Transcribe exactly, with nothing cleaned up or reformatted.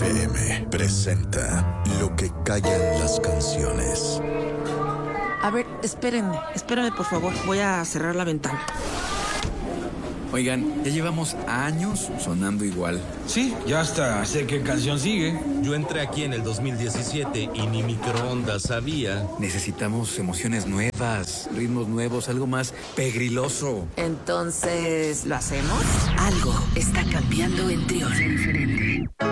F M presenta Lo que callan las canciones. A ver, espérenme, espérenme por favor, voy a cerrar la ventana. Oigan, ya llevamos años sonando igual. Sí, ya hasta sé qué canción sigue. Yo entré aquí en el dos mil diecisiete y ni microondas sabía. Necesitamos emociones nuevas, ritmos nuevos, algo más pegriloso. Entonces, ¿lo hacemos? Algo está cambiando en Trión. Diferente.